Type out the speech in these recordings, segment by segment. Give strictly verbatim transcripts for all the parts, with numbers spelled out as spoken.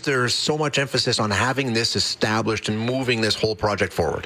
is there so much emphasis on having this established and moving this whole project forward?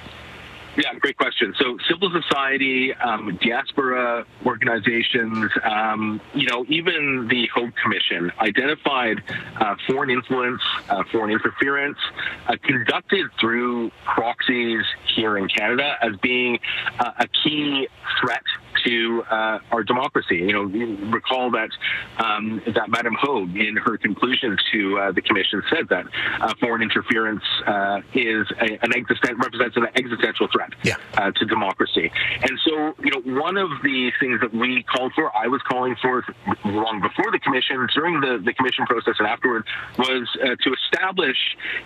Yeah, great question. So civil society, um, diaspora organizations, um, you know, even the Hope Commission identified uh, foreign influence, uh, foreign interference uh, conducted through proxies here in Canada as being uh, a key threat to uh, our democracy. You know, you recall that um, that Madame Hogue, in her conclusion to uh, the commission, said that uh, foreign interference uh, is a, an existen- represents an existential threat yeah. uh, to democracy. And so, you know, one of the things that we called for, I was calling for long before the commission, during the, the commission process and afterward, was uh, to establish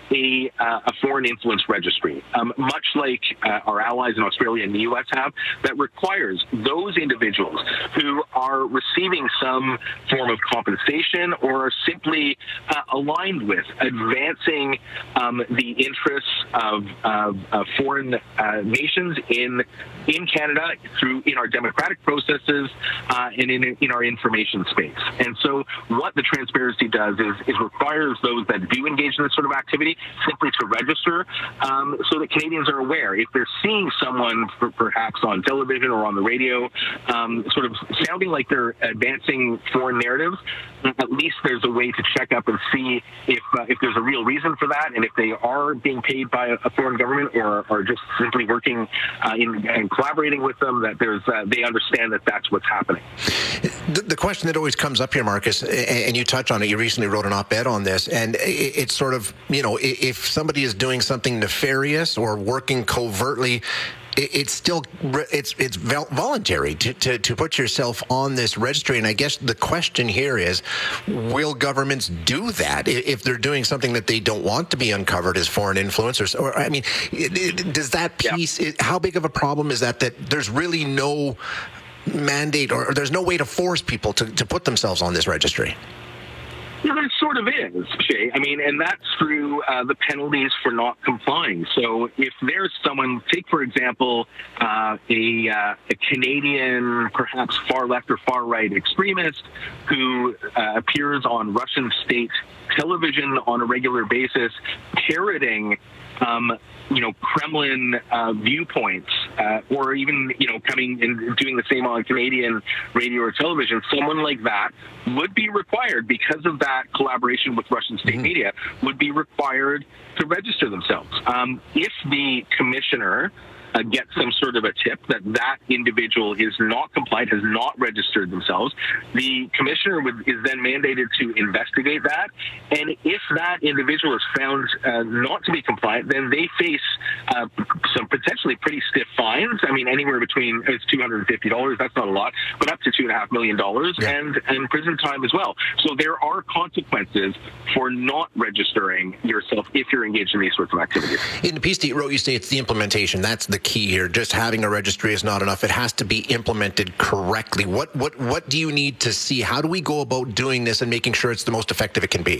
a, uh, a foreign influence registry, um, much like uh, our allies in Australia and the U S have, that requires those individuals who are receiving some form of compensation or are simply uh, aligned with advancing um, the interests of, of, of foreign uh, nations in in Canada through in our democratic processes uh, and in in our information space. And so what the transparency does is, is requires those that do engage in this sort of activity simply to register um, so that Canadians are aware. If they're seeing someone for, perhaps on television or on the radio um, sort of sounding like they're advancing foreign narratives, at least there's a way to check up and see if uh, if there's a real reason for that, and if they are being paid by a, a foreign government or are just simply working uh, in and collaborating with them, that there's uh, they understand that that's what's happening. The, the question that always comes up here, Marcus, and you touch on it, you recently wrote an op-ed on this, and it's sort of, you know, if somebody is doing something nefarious or working covertly, it's still it's it's voluntary to, to, to put yourself on this registry. And I guess the question here is, will governments do that if they're doing something that they don't want to be uncovered as foreign influence? Or, or I mean, does that piece, yeah. how big of a problem is that, that there's really no mandate or, or there's no way to force people to, to put themselves on this registry? Yeah, there sort of is, Shay. I mean, and that's through uh, the penalties for not complying. So if there's someone, take, for example, uh, a, uh, a Canadian, perhaps far-left or far-right extremist who uh, appears on Russian state television on a regular basis, parroting Um, you know, Kremlin uh, viewpoints, uh, or even, you know, coming and doing the same on Canadian radio or television, someone like that would be required, because of that collaboration with Russian state mm-hmm. media, would be required to register themselves. Um, if the commissioner Uh, get some sort of a tip that that individual is not compliant, has not registered themselves, the commissioner would, is then mandated to investigate that. And if that individual is found uh, not to be compliant, then they face uh, some potentially pretty stiff fines. I mean, anywhere between, it's two hundred fifty dollars, that's not a lot, but up to two point five million dollars, yeah. and, and prison time as well. So there are consequences for not registering yourself if you're engaged in these sorts of activities. In the piece that you wrote, you say it's the implementation. That's the key here. Just having a registry is not enough. It has to be implemented correctly. What what what do you need to see? How do we go about doing this and making sure it's the most effective it can be?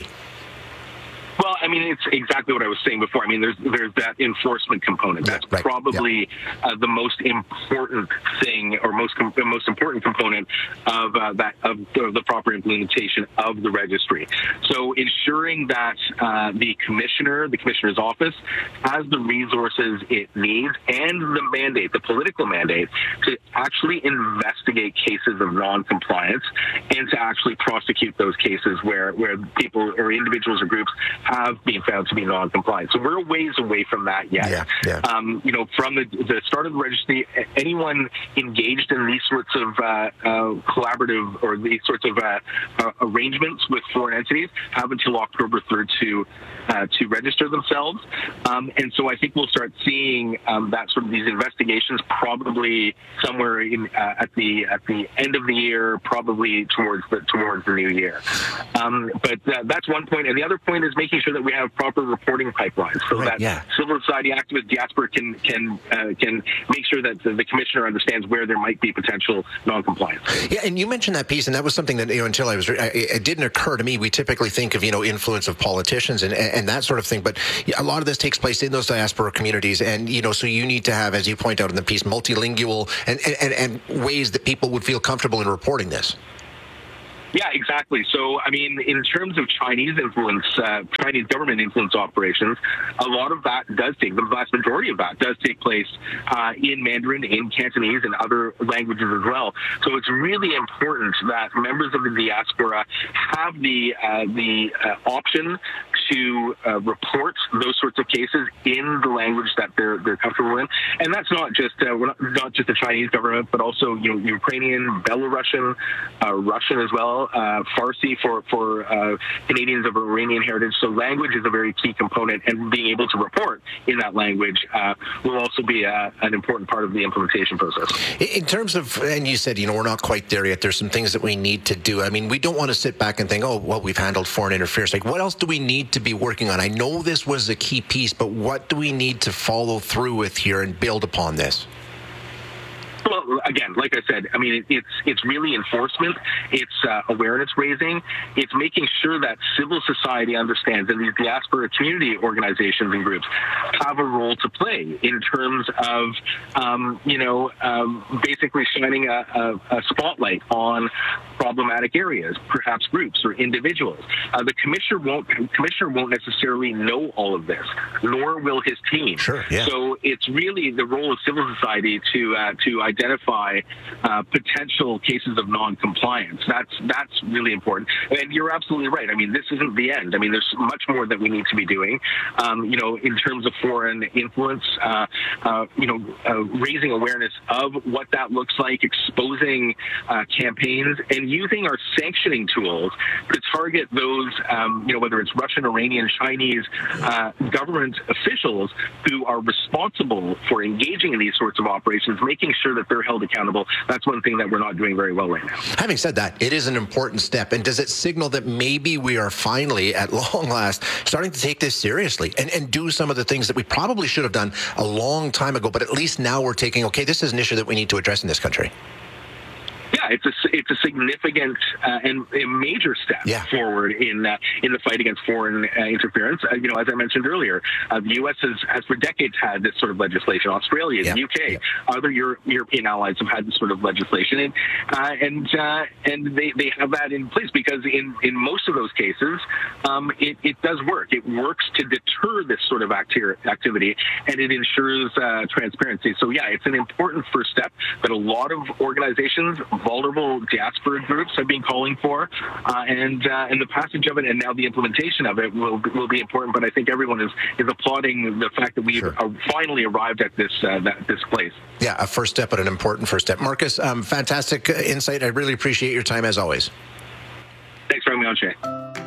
Well, I mean, it's exactly what I was saying before. I mean, there's there's that enforcement component. That's yeah, right. probably yeah. uh, the most important thing, or most com- the most important component of uh, that of the, the proper implementation of the registry. So, ensuring that uh, the commissioner, the commissioner's office, has the resources it needs and the mandate, the political mandate, to actually investigate cases of non-compliance and to actually prosecute those cases where where people or individuals or groups have been found to be non-compliant. So we're a ways away from that yet. Yeah, yeah. Um, you know, from the, the start of the registry, anyone engaged in these sorts of uh, uh, collaborative or these sorts of uh, uh, arrangements with foreign entities have until October third to uh, to register themselves. Um, and so I think we'll start seeing um, that sort of these investigations probably somewhere in uh, at the at the end of the year, probably towards the towards the new year. Um, but uh, that's one point, and the other point is making sure that we have proper reporting pipelines, so right, that yeah. civil society activists, diaspora can can uh, can make sure that the, the commissioner understands where there might be potential non-compliance. Yeah, and you mentioned that piece, and that was something that, you know, until I was, I, it didn't occur to me. We typically think of, you know, influence of politicians and and that sort of thing, but a lot of this takes place in those diaspora communities, and, you know, so you need to have, as you point out in the piece, multilingual and and, and ways that people would feel comfortable in reporting this. Yeah, exactly. So, I mean, in terms of Chinese influence, uh, Chinese government influence operations, a lot of that does take, the vast majority of that does take place uh, in Mandarin, in Cantonese, and other languages as well. So it's really important that members of the diaspora have the uh, the uh, option to uh, report those sorts of cases in the language that they're they're comfortable in, and that's not just uh, we're not, not just the Chinese government, but also you know Ukrainian, Belarusian, uh, Russian as well, uh, Farsi for for uh, Canadians of Iranian heritage. So language is a very key component, and being able to report in that language uh, will also be uh, an important part of the implementation process. In terms of, and you said you know we're not quite there yet. There's some things that we need to do. I mean, we don't want to sit back and think, oh, well, we've handled foreign interference. Like, what else do we need to be working on? I know this was a key piece, but what do we need to follow through with here and build upon this? Well, again, like I said, I mean, it's it's really enforcement, it's uh, awareness raising, it's making sure that civil society understands, and these diaspora community organizations and groups have a role to play in terms of, um, you know, um, basically shining a, a, a spotlight on problematic areas, perhaps groups or individuals. Uh, the commissioner won't commissioner won't necessarily know all of this, nor will his team. Sure, yeah. So it's really the role of civil society to uh, to identify uh, potential cases of non-compliance. That's that's really important. And you're absolutely right. I mean, this isn't the end. I mean, there's much more that we need to be doing. Um, you know, in terms of foreign influence, uh, uh, you know, uh, raising awareness of what that looks like, exposing uh, campaigns, and using our sanctioning tools to target those, um, you know, whether it's Russian, Iranian, Chinese uh, government officials who are responsible for engaging in these sorts of operations, making sure that they're held accountable. That's one thing that we're not doing very well right now. Having said that, it is an important step. And does it signal that maybe we are finally, at long last, starting to take this seriously and, and do some of the things that we probably should have done a long time ago, but at least now we're taking, okay, this is an issue that we need to address in this country? Yeah, it's a it's a significant uh, and a major step yeah. forward in uh, in the fight against foreign uh, interference. Uh, you know, as I mentioned earlier, uh, the U S has, has for decades had this sort of legislation. Australia, yeah. the U K, yeah. other Euro- European allies have had this sort of legislation, and uh, and uh, and they, they have that in place because in, in most of those cases, um, it, it does work. It works to deter this sort of acti- activity, and it ensures uh, transparency. So yeah, it's an important first step that a lot of organizations, vulnerable diaspora groups have been calling for, uh, and uh, and the passage of it and now the implementation of it will will be important. But I think everyone is, is applauding the fact that we've sure. uh, finally arrived at this uh, that, this place. Yeah, a first step, but an important first step. Marcus, um, fantastic insight. I really appreciate your time as always. Thanks for having me on, Shay.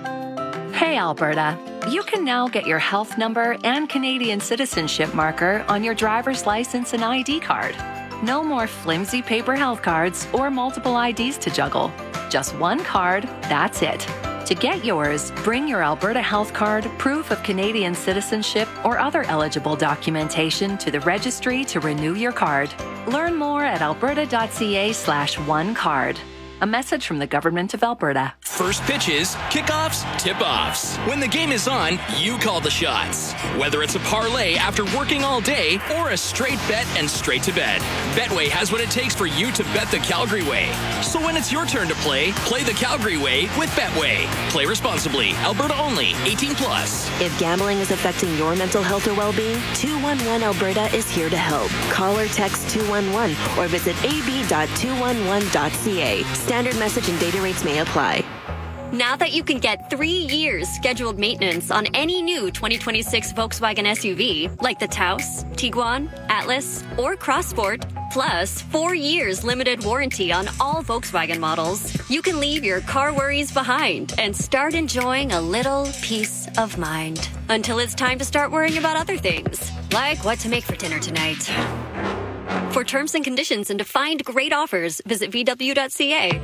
Hey, Alberta. You can now get your health number and Canadian citizenship marker on your driver's license and I D card. No more flimsy paper health cards or multiple I Ds to juggle. Just one card, that's it. To get yours, bring your Alberta Health Card, proof of Canadian citizenship, or other eligible documentation to the registry to renew your card. Learn more at alberta.ca slash one card. A message from the Government of Alberta. First pitches, kickoffs, tip-offs. When the game is on, you call the shots. Whether it's a parlay after working all day or a straight bet and straight to bed, Betway has what it takes for you to bet the Calgary way. So when it's your turn to play, play the Calgary way with Betway. Play responsibly. Alberta only. eighteen plus. If gambling is affecting your mental health or well-being, two one one Alberta is here to help. Call or text two one one or visit a b dot two one one dot c a. Standard message and data rates may apply. Now that you can get three years scheduled maintenance on any new twenty twenty-six Volkswagen S U V, like the Taos, Tiguan, Atlas, or Crossport, plus four years limited warranty on all Volkswagen models, you can leave your car worries behind and start enjoying a little peace of mind. Until it's time to start worrying about other things, like what to make for dinner tonight. For terms and conditions and to find great offers, visit v w dot c a.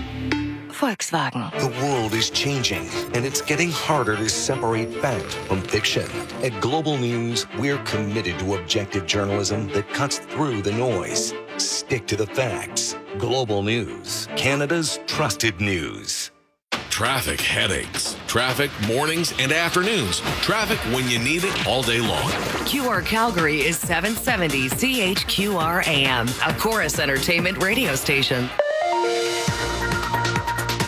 Volkswagen. The world is changing, and it's getting harder to separate fact from fiction. At Global News, we're committed to objective journalism that cuts through the noise. Stick to the facts. Global News, Canada's trusted news. Traffic headaches. Traffic mornings and afternoons. Traffic when you need it all day long. Q R Calgary is seven seventy C H Q R A M, a Chorus Entertainment radio station.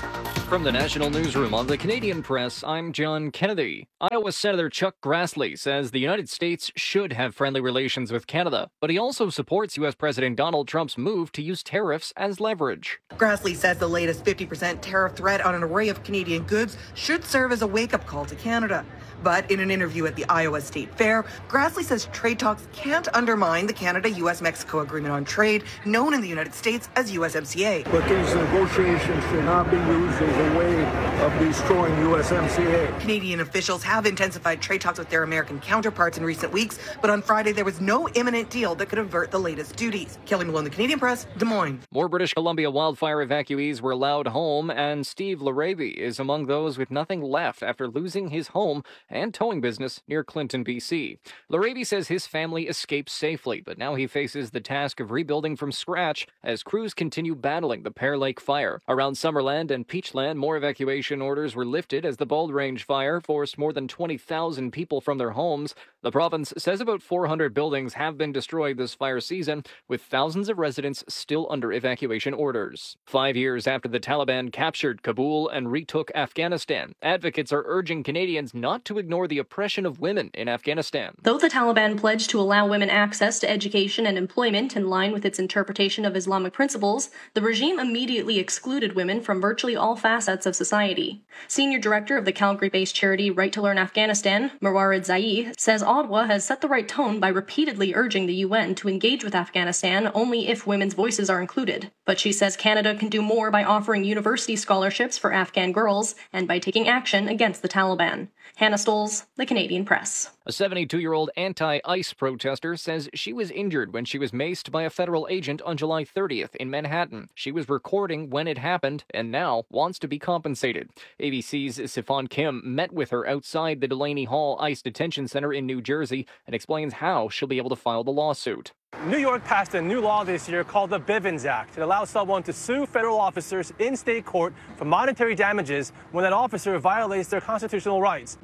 From the National Newsroom on the Canadian Press, I'm John Kennedy. Iowa Senator Chuck Grassley says the United States should have friendly relations with Canada, but he also supports U S President Donald Trump's move to use tariffs as leverage. Grassley says the latest fifty percent tariff threat on an array of Canadian goods should serve as a wake-up call to Canada. But in an interview at the Iowa State Fair, Grassley says trade talks can't undermine the Canada-U S Mexico Agreement on Trade, known in the United States as U S M C A. But these negotiations should not be used as a way of destroying U S M C A. Canadian officials have intensified trade talks with their American counterparts in recent weeks, but on Friday there was no imminent deal that could avert the latest duties. Kelly Malone, the Canadian Press, Des Moines. More British Columbia wildfire evacuees were allowed home, and Steve Larabee is among those with nothing left after losing his home and towing business near Clinton, B C. Larabee says his family escaped safely, but now he faces the task of rebuilding from scratch as crews continue battling the Pear Lake fire. Around Summerland and Peachland, more evacuation orders were lifted as the Bald Range fire forced more than twenty thousand people from their homes. The province says about four hundred buildings have been destroyed this fire season, with thousands of residents still under evacuation orders. Five years after the Taliban captured Kabul and retook Afghanistan, advocates are urging Canadians not to ignore the oppression of women in Afghanistan. Though the Taliban pledged to allow women access to education and employment in line with its interpretation of Islamic principles, the regime immediately excluded women from virtually all facets of society. Senior director of the Calgary-based charity Right to Learn Afghanistan, Marwarid Zaei, says Ottawa has set the right tone by repeatedly urging the U N to engage with Afghanistan only if women's voices are included. But she says Canada can do more by offering university scholarships for Afghan girls and by taking action against the Taliban. Hannah Stoles, the Canadian Press. A seventy-two-year-old anti-ICE protester says she was injured when she was maced by a federal agent on July thirtieth in Manhattan. She was recording when it happened and now wants to be compensated. A B C's Sifan Kim met with her outside the Delaney Hall ICE Detention Center in New Jersey and explains how she'll be able to file the lawsuit. New York passed a new law this year called the Bivens Act. It allows someone to sue federal officers in state court for monetary damages when that officer violates their constitutional rights.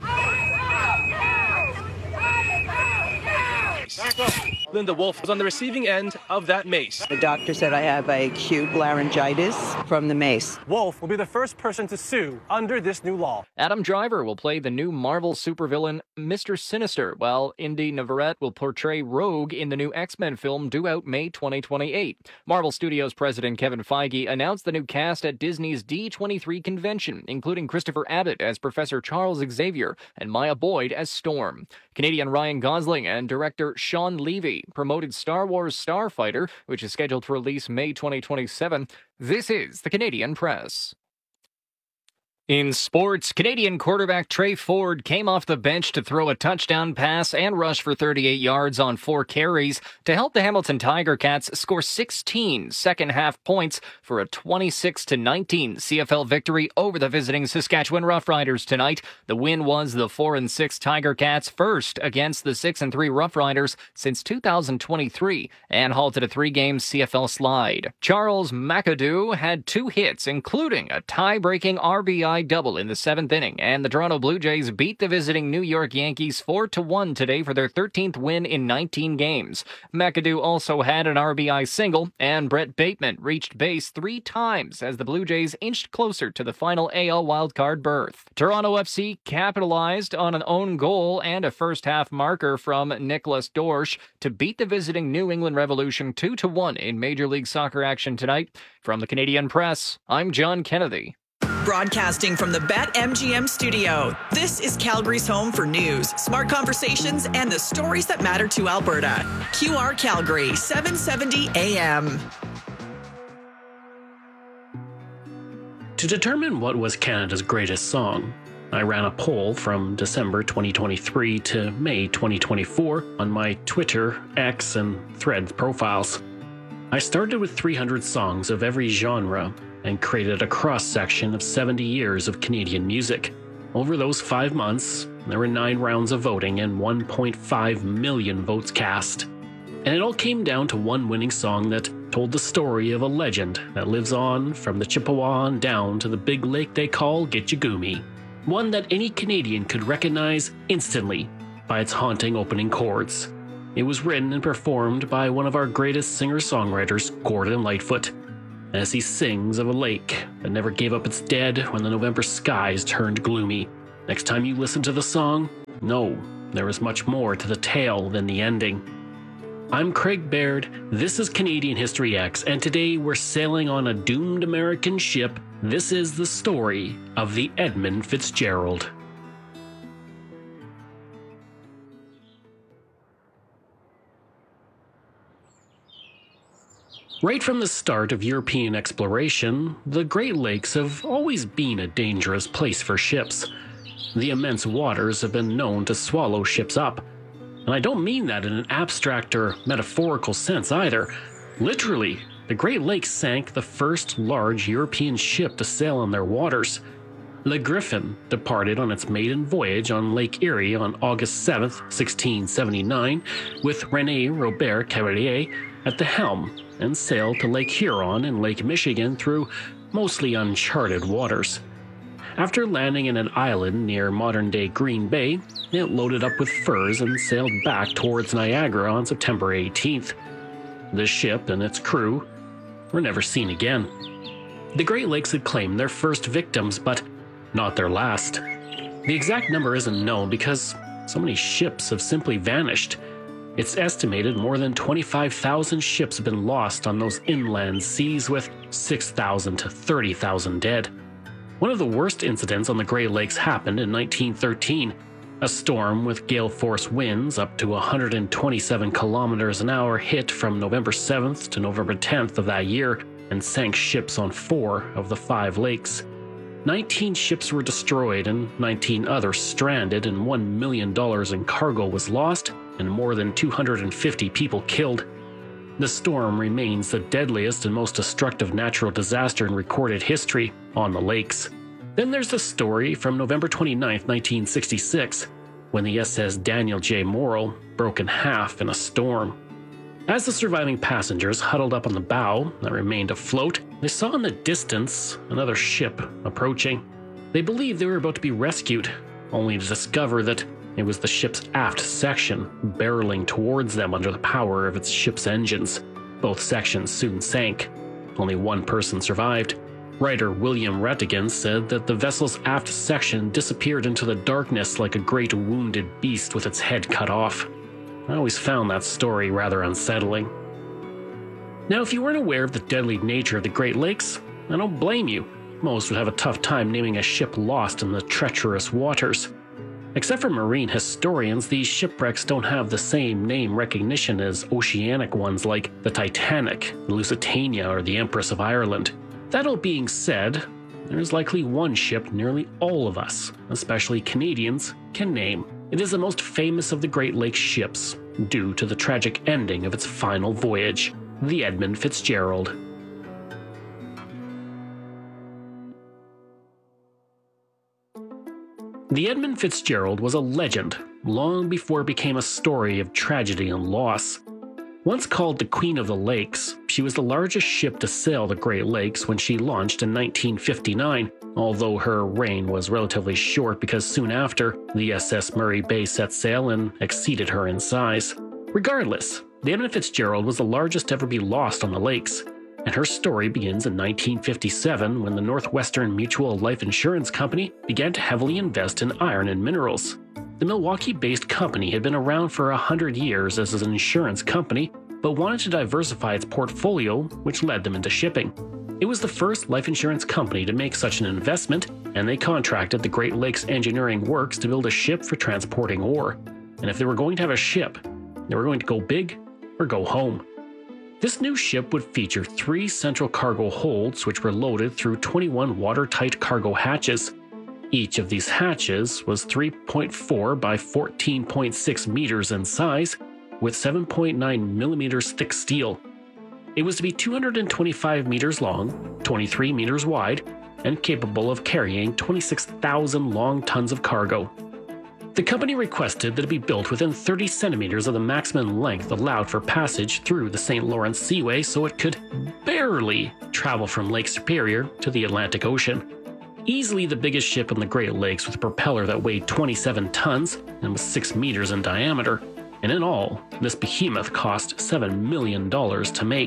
Linda Wolf was on the receiving end of that mace. The doctor said I have acute laryngitis from the mace. Wolf will be the first person to sue under this new law. Adam Driver will play the new Marvel supervillain Mister Sinister, while Indy Navarrete will portray Rogue in the new X-Men film due out May twenty twenty-eight. Marvel Studios president Kevin Feige announced the new cast at Disney's D twenty-three convention, including Christopher Abbott as Professor Charles Xavier and Maya Boyd as Storm. Canadian Ryan Gosling and director Sean Levy promoted Star Wars Starfighter, which is scheduled to release May twenty twenty-seven. This is the Canadian Press. In sports, Canadian quarterback Trey Ford came off the bench to throw a touchdown pass and rush for thirty-eight yards on four carries to help the Hamilton Tiger Cats score sixteen second-half points for a twenty-six to nineteen C F L victory over the visiting Saskatchewan Roughriders tonight. The win was the four and six Tiger Cats' first against the six and three Roughriders since two thousand twenty-three and halted a three-game C F L slide. Charles McAdoo had two hits, including a tie-breaking R B I double in the seventh inning, and the Toronto Blue Jays beat the visiting New York Yankees four to one today for their thirteenth win in nineteen games. McAdoo also had an R B I single, and Brett Bateman reached base three times as the Blue Jays inched closer to the final A L wildcard berth. Toronto F C capitalized on an own goal and a first-half marker from Nicholas Dorsch to beat the visiting New England Revolution two to one in Major League Soccer action tonight. From the Canadian Press, I'm John Kennedy. Broadcasting from the BetMGM studio, this is Calgary's home for news, smart conversations, and the stories that matter to Alberta. Q R Calgary, seven seventy A M. To determine what was Canada's greatest song, I ran a poll from December twenty twenty-three to May twenty twenty-four on my Twitter, X, and Threads profiles. I started with three hundred songs of every genre and created a cross-section of seventy years of Canadian music. Over those five months, there were nine rounds of voting and one point five million votes cast. And it all came down to one winning song that told the story of a legend that lives on from the Chippewa on down to the big lake they call Gitchagumi. One that any Canadian could recognize instantly by its haunting opening chords. It was written and performed by one of our greatest singer-songwriters, Gordon Lightfoot. as he sings of a lake that never gave up its dead when the November skies turned gloomy. Next time you listen to the song, know there is much more to the tale than the ending. I'm Craig Baird, this is Canadian History X, and today we're sailing on a doomed American ship. This is the story of the Edmund Fitzgerald. Right from the start of European exploration, the Great Lakes have always been a dangerous place for ships. The immense waters have been known to swallow ships up. And I don't mean that in an abstract or metaphorical sense either. Literally, the Great Lakes sank the first large European ship to sail on their waters. Le Griffin departed on its maiden voyage on Lake Erie on August seventh, sixteen seventy-nine, with René Robert Cavelier at the helm, and sailed to Lake Huron and Lake Michigan through mostly uncharted waters. After landing in an island near modern-day Green Bay, it loaded up with furs and sailed back towards Niagara on September eighteenth. The ship and its crew were never seen again. The Great Lakes had claimed their first victims, but not their last. The exact number isn't known because so many ships have simply vanished. It's estimated more than twenty-five thousand ships have been lost on those inland seas, with six thousand to thirty thousand dead. One of the worst incidents on the Great Lakes happened in nineteen thirteen. A storm with gale force winds up to one hundred twenty-seven kilometers an hour hit from November seventh to November tenth of that year and sank ships on four of the five lakes. nineteen ships were destroyed and nineteen others stranded, and one million dollars in cargo was lost and more than two hundred fifty people killed. The storm remains the deadliest and most destructive natural disaster in recorded history on the lakes. Then there's the story from November twenty-ninth, nineteen sixty-six, when the S S Daniel J. Morrill broke in half in a storm. As the surviving passengers huddled up on the bow that remained afloat, they saw in the distance another ship approaching. They believed they were about to be rescued, only to discover that it was the ship's aft section barreling towards them under the power of its ship's engines. Both sections soon sank. Only one person survived. Writer William Rattigan said that the vessel's aft section disappeared into the darkness like a great wounded beast with its head cut off. I always found that story rather unsettling. Now, if you weren't aware of the deadly nature of the Great Lakes, I don't blame you. Most would have a tough time naming a ship lost in the treacherous waters. Except for marine historians, these shipwrecks don't have the same name recognition as oceanic ones like the Titanic, the Lusitania, or the Empress of Ireland. That all being said, there's likely one ship nearly all of us, especially Canadians, can name. It is the most famous of the Great Lakes ships, due to the tragic ending of its final voyage, the Edmund Fitzgerald. The Edmund Fitzgerald was a legend long before it became a story of tragedy and loss. Once called the Queen of the Lakes, she was the largest ship to sail the Great Lakes when she launched in nineteen fifty-nine, although her reign was relatively short because soon after, the S S Murray Bay set sail and exceeded her in size. Regardless, the Edmund Fitzgerald was the largest to ever be lost on the lakes, and her story begins in nineteen fifty-seven when the Northwestern Mutual Life Insurance Company began to heavily invest in iron and minerals. The Milwaukee-based company had been around for a hundred years as an insurance company, but wanted to diversify its portfolio, which led them into shipping. It was the first life insurance company to make such an investment, and they contracted the Great Lakes Engineering Works to build a ship for transporting ore. And if they were going to have a ship, they were going to go big or go home. This new ship would feature three central cargo holds, which were loaded through twenty-one watertight cargo hatches. Each of these hatches was three point four by fourteen point six meters in size, with seven point nine millimeters thick steel. It was to be two hundred twenty-five meters long, twenty-three meters wide, and capable of carrying twenty-six thousand long tons of cargo. The company requested that it be built within thirty centimeters of the maximum length allowed for passage through the Saint Lawrence Seaway, so it could barely travel from Lake Superior to the Atlantic Ocean. Easily the biggest ship in the Great Lakes, with a propeller that weighed twenty-seven tons and was six meters in diameter. And in all, this behemoth cost seven million dollars to make.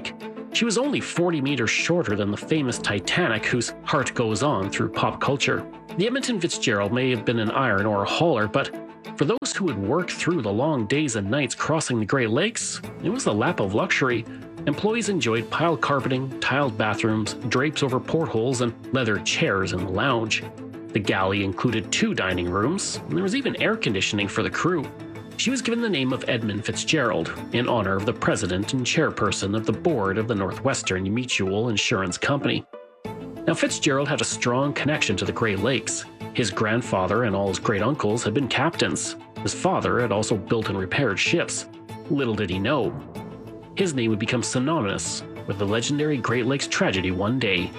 She was only forty meters shorter than the famous Titanic, whose heart goes on through pop culture. The Edmonton Fitzgerald may have been an iron or a hauler, but for those who would work through the long days and nights crossing the Great Lakes, it was the lap of luxury. Employees enjoyed piled carpeting, tiled bathrooms, drapes over portholes, and leather chairs in the lounge. The galley included two dining rooms, and there was even air conditioning for the crew. She was given the name of Edmund Fitzgerald in honor of the president and chairperson of the board of the Northwestern Mutual Insurance Company. Now, Fitzgerald had a strong connection to the Great Lakes. His grandfather and all his great-uncles had been captains. His father had also built and repaired ships. Little did he know, his name would become synonymous with the legendary Great Lakes tragedy one day.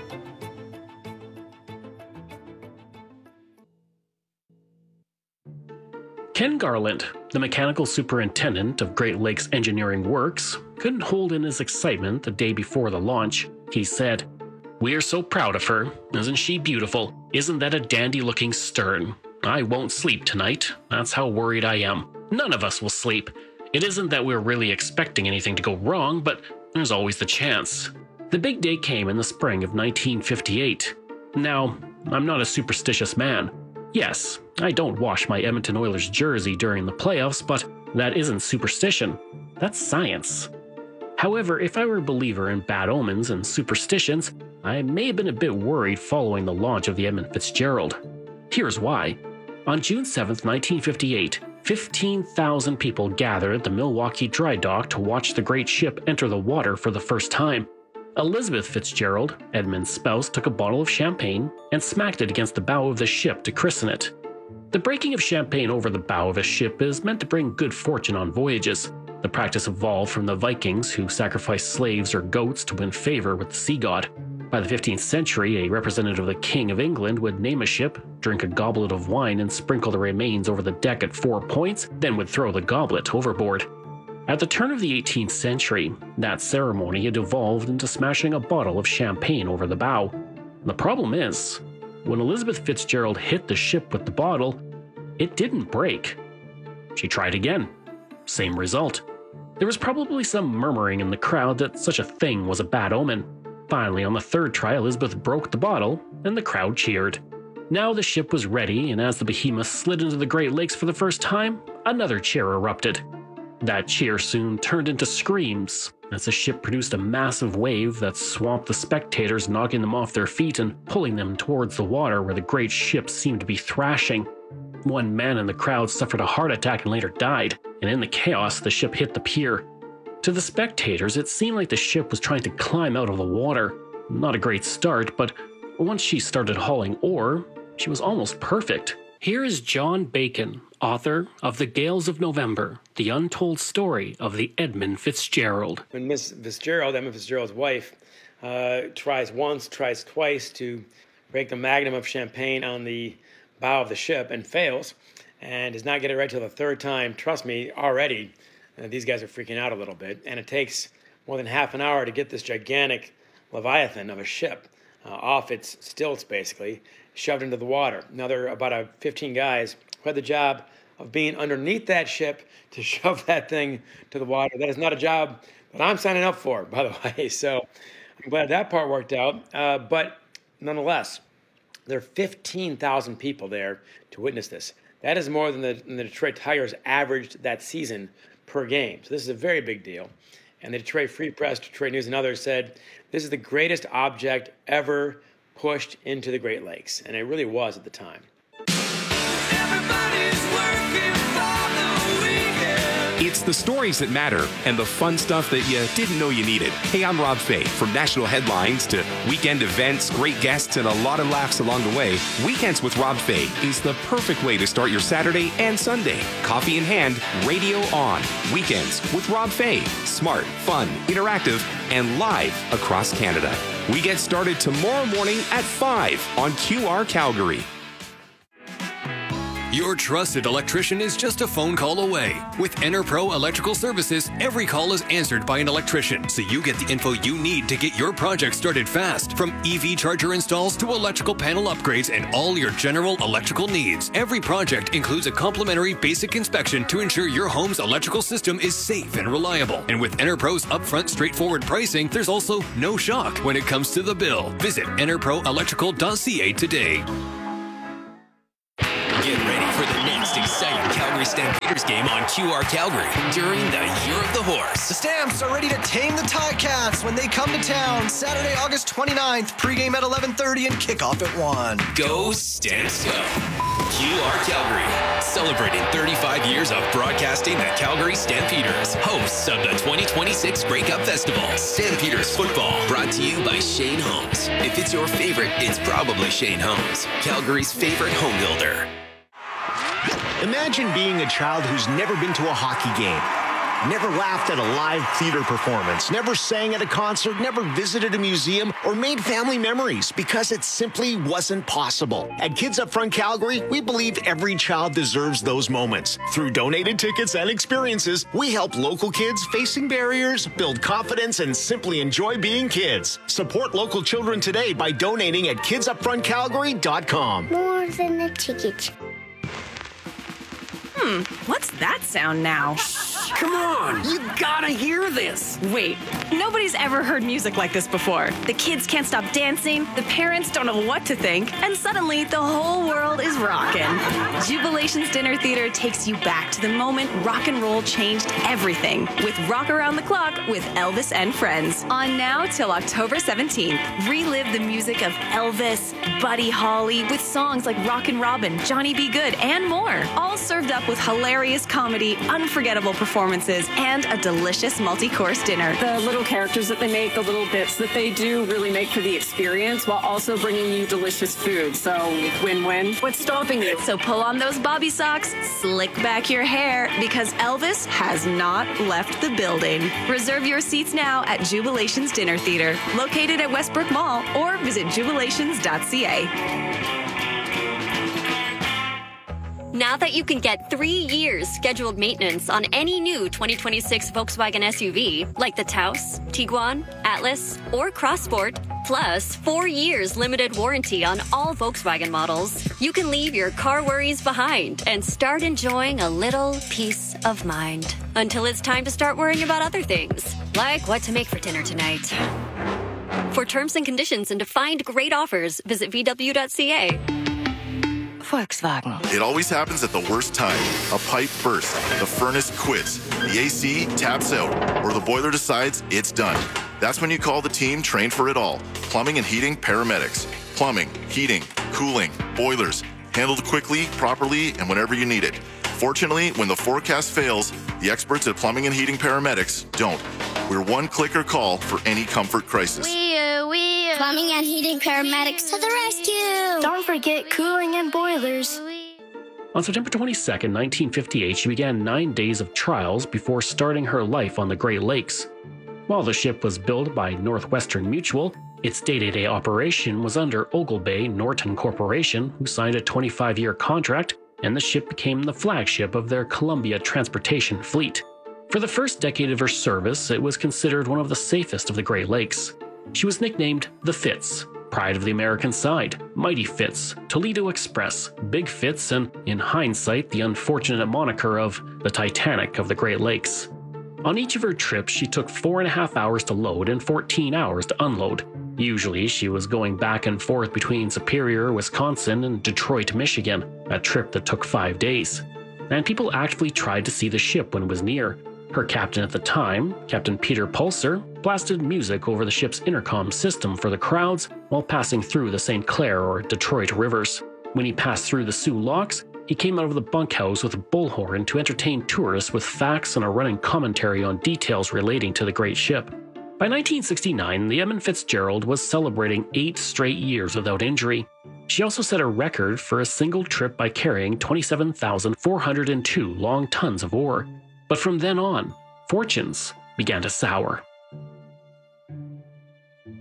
Ken Garland, the mechanical superintendent of Great Lakes Engineering Works, couldn't hold in his excitement the day before the launch. He said, "We are so proud of her. Isn't she beautiful? Isn't that a dandy-looking stern? I won't sleep tonight. That's how worried I am. None of us will sleep. It isn't that we're really expecting anything to go wrong, but there's always the chance." The big day came in the spring of nineteen fifty-eight. Now, I'm not a superstitious man. Yes, I don't wash my Edmonton Oilers jersey during the playoffs, but that isn't superstition. That's science. However, if I were a believer in bad omens and superstitions, I may have been a bit worried following the launch of the Edmund Fitzgerald. Here's why. On June seventh, nineteen fifty-eight, fifteen thousand people gathered at the Milwaukee Dry Dock to watch the great ship enter the water for the first time. Elizabeth Fitzgerald, Edmund's spouse, took a bottle of champagne and smacked it against the bow of the ship to christen it. The breaking of champagne over the bow of a ship is meant to bring good fortune on voyages. The practice evolved from the Vikings, who sacrificed slaves or goats to win favor with the sea god. By the fifteenth century, a representative of the King of England would name a ship, drink a goblet of wine, and sprinkle the remains over the deck at four points, then would throw the goblet overboard. At the turn of the eighteenth century, that ceremony had evolved into smashing a bottle of champagne over the bow. The problem is, when Elizabeth Fitzgerald hit the ship with the bottle, it didn't break. She tried again. Same result. There was probably some murmuring in the crowd that such a thing was a bad omen. Finally, on the third try, Elizabeth broke the bottle, and the crowd cheered. Now the ship was ready, and as the behemoth slid into the Great Lakes for the first time, another cheer erupted. That cheer soon turned into screams as the ship produced a massive wave that swamped the spectators, knocking them off their feet and pulling them towards the water where the great ship seemed to be thrashing. One man in the crowd suffered a heart attack and later died, and in the chaos, the ship hit the pier. To the spectators, it seemed like the ship was trying to climb out of the water. Not a great start, but once she started hauling ore, she was almost perfect. Here is John Bacon, author of The Gales of November, the untold story of the Edmund Fitzgerald. When Miss Fitzgerald, Edmund Fitzgerald's wife, uh, tries once, tries twice to break the magnum of champagne on the bow of the ship and fails, and does not get it right till the third time, trust me, already, uh, these guys are freaking out a little bit, and it takes more than half an hour to get this gigantic leviathan of a ship uh, off its stilts, basically, shoved into the water. Now, there are about uh, fifteen guys who had the job of being underneath that ship to shove that thing to the water. That is not a job that I'm signing up for, by the way. So I'm glad that part worked out. Uh, but nonetheless, there are fifteen thousand people there to witness this. That is more than the, than the Detroit Tigers averaged that season per game. So this is a very big deal. And the Detroit Free Press, Detroit News, and others said, this is the greatest object ever pushed into the Great Lakes. And it really was at the time. It's the stories that matter and the fun stuff that you didn't know you needed. Hey, I'm Rob Fay. From national headlines to weekend events, great guests, and a lot of laughs along the way, Weekends with Rob Fay is the perfect way to start your Saturday and Sunday. Coffee in hand, radio on. Weekends with Rob Fay. Smart, fun, interactive, and live across Canada. We get started tomorrow morning at five on Q R Calgary. Your trusted electrician is just a phone call away. With EnerPro Electrical Services, every call is answered by an electrician, so you get the info you need to get your project started fast. From E V charger installs to electrical panel upgrades and all your general electrical needs. Every project includes a complimentary basic inspection to ensure your home's electrical system is safe and reliable. And with EnerPro's upfront straightforward pricing, there's also no shock when it comes to the bill. Visit ener pro electrical dot c a today. Get ready for the next exciting Calgary Stampeders game on Q R Calgary during the Year of the Horse. The Stamps are ready to tame the Ticats when they come to town Saturday, August twenty-ninth, pregame at eleven thirty and kickoff at one. Go Stamps go! Q R Calgary, celebrating thirty-five years of broadcasting the Calgary Stampeders, hosts of the twenty twenty-six Grey Cup Festival. Stampeders football, brought to you by Shane Homes. If it's your favorite, it's probably Shane Homes, Calgary's favorite home builder. Imagine being a child who's never been to a hockey game, never laughed at a live theater performance, never sang at a concert, never visited a museum, or made family memories because it simply wasn't possible. At Kids Up Front Calgary, we believe every child deserves those moments. Through donated tickets and experiences, we help local kids facing barriers build confidence and simply enjoy being kids. Support local children today by donating at kids up front calgary dot com. More than a ticket. Hmm, what's that sound now? Come on, you gotta hear this. Wait, nobody's ever heard music like this before. The kids can't stop dancing, the parents don't know what to think, and suddenly the whole world is rocking. Jubilation's Dinner Theater takes you back to the moment rock and roll changed everything with Rock Around the Clock with Elvis and Friends. On now till October seventeenth. Relive the music of Elvis, Buddy Holly, with songs like Rockin' Robin, Johnny B. Good, and more. All served up with hilarious comedy, unforgettable performances, and a delicious multi-course dinner. The little characters that they make, the little bits that they do really make for the experience while also bringing you delicious food. So win-win. What's stopping you? So pull on those bobby socks, slick back your hair, because Elvis has not left the building. Reserve your seats now at Jubilation's Dinner Theater, located at Westbrook Mall, or visit jubilations dot c a. Now that you can get three years scheduled maintenance on any new twenty twenty-six Volkswagen S U V, like the Taos, Tiguan, Atlas, or Crossport, plus four years limited warranty on all Volkswagen models, you can leave your car worries behind and start enjoying a little peace of mind. Until it's time to start worrying about other things, like what to make for dinner tonight. For terms and conditions and to find great offers, visit v w dot c a. Volkswagen. It always happens at the worst time. A pipe bursts, the furnace quits, the A C taps out, or the boiler decides it's done. That's when you call the team trained for it all. Plumbing and heating paramedics. Plumbing, heating, cooling, boilers. Handled quickly, properly, and whenever you need it. Fortunately, when the forecast fails, the experts at Plumbing and Heating Paramedics don't. We're one clicker call for any comfort crisis. We, uh, we, uh, Plumbing and Heating Paramedics to the rescue! Don't forget cooling and boilers. On September twenty-second, nineteen fifty-eight, she began nine days of trials before starting her life on the Great Lakes. While the ship was built by Northwestern Mutual, its day-to-day operation was under Ogle Bay Norton Corporation, who signed a twenty-five-year contract, and the ship became the flagship of their Columbia transportation fleet. For the first decade of her service, it was considered one of the safest of the Great Lakes. She was nicknamed the Fitz, Pride of the American Side, Mighty Fitz, Toledo Express, Big Fitz, and, in hindsight, the unfortunate moniker of the Titanic of the Great Lakes. On each of her trips, she took four and a half hours to load and fourteen hours to unload. Usually, she was going back and forth between Superior, Wisconsin, and Detroit, Michigan, a trip that took five days. And people actively tried to see the ship when it was near. Her captain at the time, Captain Peter Pulser, blasted music over the ship's intercom system for the crowds while passing through the Saint Clair or Detroit rivers. When he passed through the Sioux Locks, he came out of the bunkhouse with a bullhorn to entertain tourists with facts and a running commentary on details relating to the great ship. By nineteen sixty-nine, the Edmund Fitzgerald was celebrating eight straight years without injury. She also set a record for a single trip by carrying twenty-seven thousand four hundred two long tons of ore. But from then on, fortunes began to sour.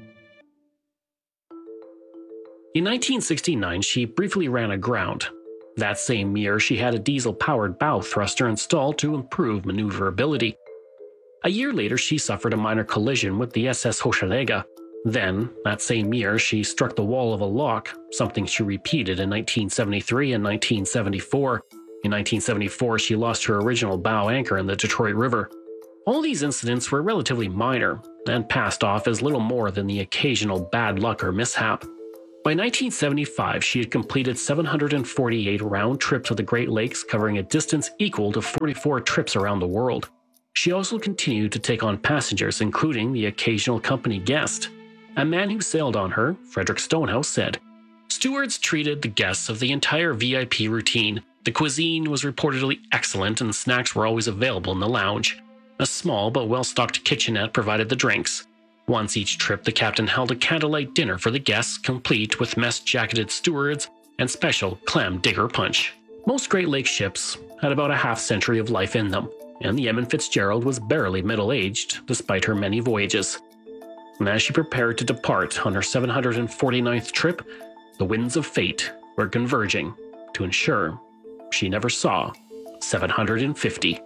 In nineteen sixty-nine, she briefly ran aground. That same year, she had a diesel-powered bow thruster installed to improve maneuverability. A year later, she suffered a minor collision with the S S Hochelaga. Then, that same year, she struck the wall of a lock, something she repeated in nineteen seventy-three and nineteen seventy-four. In nineteen seventy-four, she lost her original bow anchor in the Detroit River. All these incidents were relatively minor and passed off as little more than the occasional bad luck or mishap. By nineteen seventy-five, she had completed seven hundred forty-eight round trips of the Great Lakes, covering a distance equal to forty-four trips around the world. She also continued to take on passengers, including the occasional company guest. A man who sailed on her, Frederick Stonehouse, said, "Stewards treated the guests of the entire V I P routine. The cuisine was reportedly excellent and snacks were always available in the lounge. A small but well-stocked kitchenette provided the drinks. Once each trip, the captain held a candlelight dinner for the guests, complete with mess-jacketed stewards and special clam digger punch." Most Great Lakes ships had about a half-century of life in them, and the Edmund Fitzgerald was barely middle-aged, despite her many voyages. And as she prepared to depart on her seven hundred forty-ninth trip, the winds of fate were converging to ensure she never saw seven hundred fifty.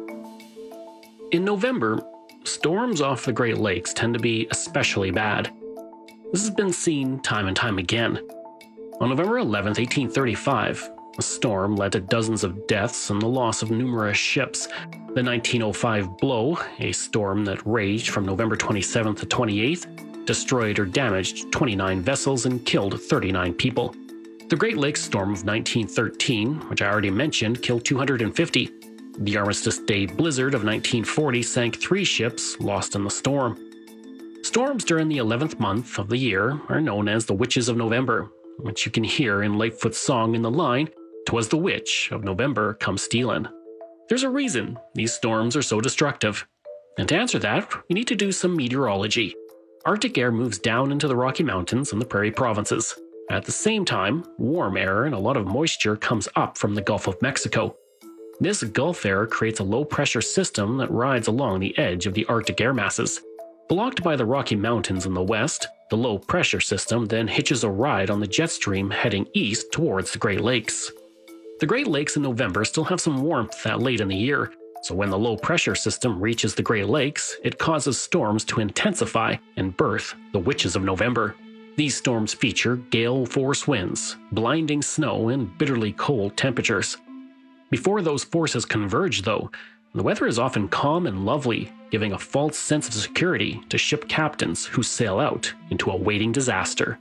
In November, storms off the Great Lakes tend to be especially bad. This has been seen time and time again. On November eleventh, eighteen thirty-five, a storm led to dozens of deaths and the loss of numerous ships. The nineteen oh five blow, a storm that raged from November twenty-seventh to twenty-eighth, destroyed or damaged twenty-nine vessels and killed thirty-nine people. The Great Lakes storm of nineteen thirteen, which I already mentioned, killed two hundred fifty. The Armistice Day blizzard of nineteen forty sank three ships, lost in the storm. Storms during the eleventh month of the year are known as the Witches of November, which you can hear in Lightfoot's song in the line, "'Twas the Witch of November come stealin'." There's a reason these storms are so destructive. And to answer that, we need to do some meteorology. Arctic air moves down into the Rocky Mountains and the Prairie Provinces. At the same time, warm air and a lot of moisture comes up from the Gulf of Mexico. This Gulf air creates a low-pressure system that rides along the edge of the Arctic air masses. Blocked by the Rocky Mountains in the west, the low-pressure system then hitches a ride on the jet stream heading east towards the Great Lakes. The Great Lakes in November still have some warmth that late in the year, so when the low-pressure system reaches the Great Lakes, it causes storms to intensify and birth the Witches of November. These storms feature gale-force winds, blinding snow, and bitterly cold temperatures. Before those forces converge, though, the weather is often calm and lovely, giving a false sense of security to ship captains who sail out into a waiting disaster.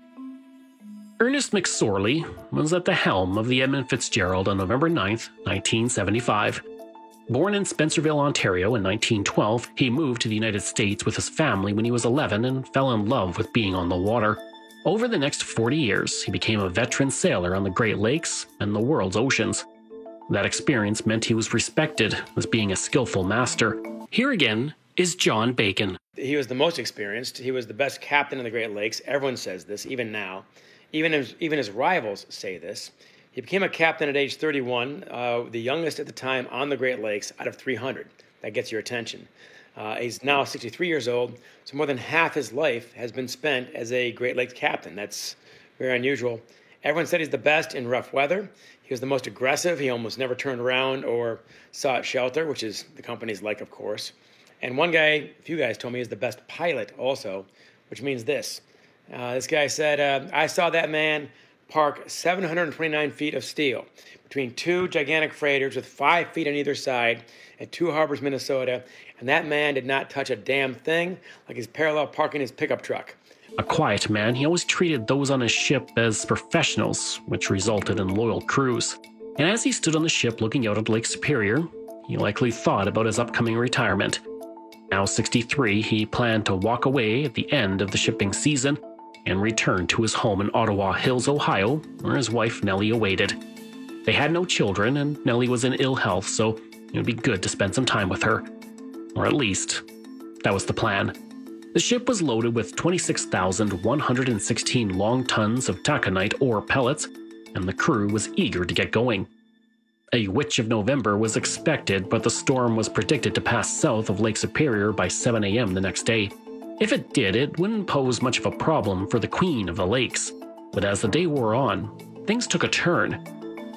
Ernest McSorley was at the helm of the Edmund Fitzgerald on November ninth, nineteen seventy-five. Born in Spencerville, Ontario in nineteen twelve, he moved to the United States with his family when he was eleven and fell in love with being on the water. Over the next forty years, he became a veteran sailor on the Great Lakes and the world's oceans. That experience meant he was respected as being a skillful master. Here again is John Bacon. He was the most experienced. He was the best captain in the Great Lakes. Everyone says this, even now. Even his, even his rivals say this. He became a captain at age thirty-one, uh, the youngest at the time on the Great Lakes out of three hundred. That gets your attention. Uh, he's now sixty-three years old, so more than half his life has been spent as a Great Lakes captain. That's very unusual. Everyone said he's the best in rough weather. He was the most aggressive. He almost never turned around or sought shelter, which is the company's like, of course. And one guy, a few guys told me, is the best pilot also, which means this. Uh, this guy said, uh, I saw that man park seven hundred twenty-nine feet of steel between two gigantic freighters with five feet on either side at Two Harbors, Minnesota, and that man did not touch a damn thing, like he's parallel parking his pickup truck. A quiet man, he always treated those on his ship as professionals, which resulted in loyal crews. And as he stood on the ship looking out at Lake Superior, he likely thought about his upcoming retirement. Now sixty-three, he planned to walk away at the end of the shipping season and return to his home in Ottawa Hills, Ohio, where his wife Nellie awaited. They had no children, and Nellie was in ill health, so it would be good to spend some time with her. Or at least, that was the plan. The ship was loaded with twenty-six thousand one hundred sixteen long tons of taconite ore pellets, and the crew was eager to get going. A Witch of November was expected, but the storm was predicted to pass south of Lake Superior by seven a.m. the next day. If it did, it wouldn't pose much of a problem for the Queen of the Lakes. But as the day wore on, things took a turn.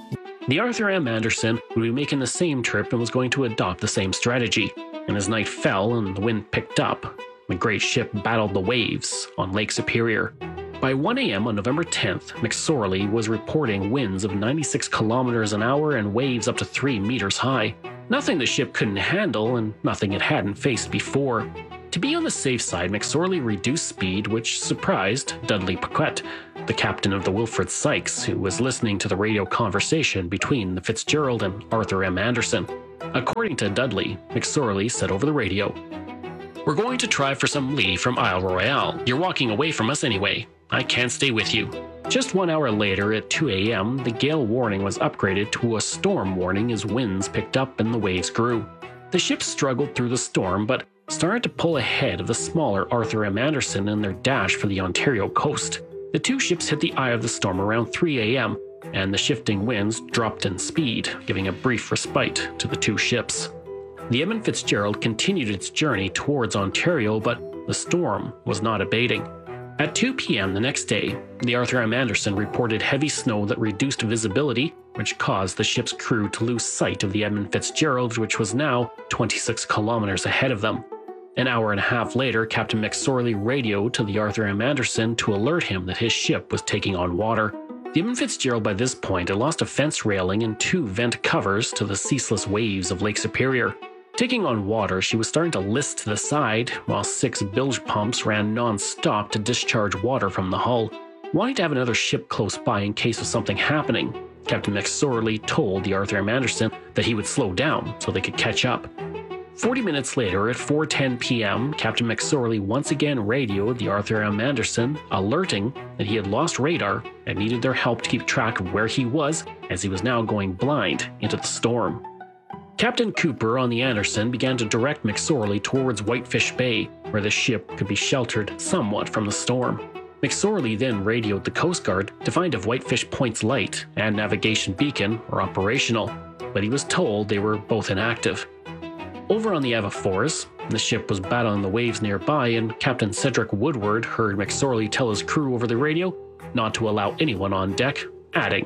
The Arthur M. Anderson would be making the same trip and was going to adopt the same strategy. And as night fell and the wind picked up, the great ship battled the waves on Lake Superior. By one a.m. on November tenth, McSorley was reporting winds of ninety-six kilometers an hour and waves up to three meters high. Nothing the ship couldn't handle and nothing it hadn't faced before. To be on the safe side, McSorley reduced speed, which surprised Dudley Paquette, the captain of the Wilfred Sykes, who was listening to the radio conversation between the Fitzgerald and Arthur M. Anderson. According to Dudley, McSorley said over the radio, "We're going to try for some lee from Isle Royale. You're walking away from us anyway. I can't stay with you." Just one hour later, at two a.m., the gale warning was upgraded to a storm warning as winds picked up and the waves grew. The ship struggled through the storm, but started to pull ahead of the smaller Arthur M. Anderson in their dash for the Ontario coast. The two ships hit the eye of the storm around three a.m., and the shifting winds dropped in speed, giving a brief respite to the two ships. The Edmund Fitzgerald continued its journey towards Ontario, but the storm was not abating. At two p.m. the next day, the Arthur M. Anderson reported heavy snow that reduced visibility, which caused the ship's crew to lose sight of the Edmund Fitzgerald, which was now twenty-six kilometers ahead of them. An hour and a half later, Captain McSorley radioed to the Arthur M. Anderson to alert him that his ship was taking on water. The Edmund Fitzgerald by this point had lost a fence railing and two vent covers to the ceaseless waves of Lake Superior. Taking on water, she was starting to list to the side, while six bilge pumps ran non-stop to discharge water from the hull. Wanting to have another ship close by in case of something happening, Captain McSorley told the Arthur M. Anderson that he would slow down so they could catch up. Forty minutes later, at four ten p.m., Captain McSorley once again radioed the Arthur M. Anderson, alerting that he had lost radar and needed their help to keep track of where he was, as he was now going blind into the storm. Captain Cooper on the Anderson began to direct McSorley towards Whitefish Bay, where the ship could be sheltered somewhat from the storm. McSorley then radioed the Coast Guard to find if Whitefish Point's light and navigation beacon were operational, but he was told they were both inactive. Over on the Ava-Force, the ship was battling the waves nearby, and Captain Cedric Woodward heard McSorley tell his crew over the radio not to allow anyone on deck, adding,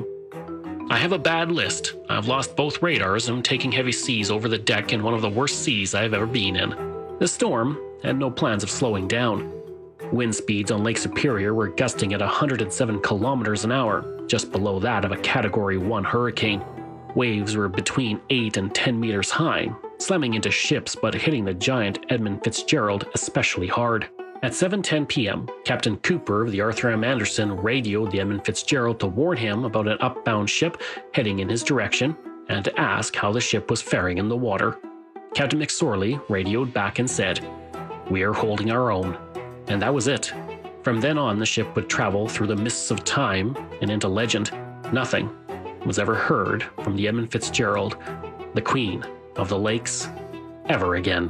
"I have a bad list. I've lost both radars and I'm taking heavy seas over the deck in one of the worst seas I have ever been in." The storm had no plans of slowing down. Wind speeds on Lake Superior were gusting at one hundred seven kilometers an hour, just below that of a Category one hurricane. Waves were between eight and ten meters high, slamming into ships but hitting the giant Edmund Fitzgerald especially hard. At seven ten p.m., Captain Cooper of the Arthur M. Anderson radioed the Edmund Fitzgerald to warn him about an upbound ship heading in his direction and to ask how the ship was faring in the water. Captain McSorley radioed back and said, "We are holding our own." And that was it. From then on, the ship would travel through the mists of time and into legend. Nothing was ever heard from the Edmund Fitzgerald, the Queen of the Lakes, ever again.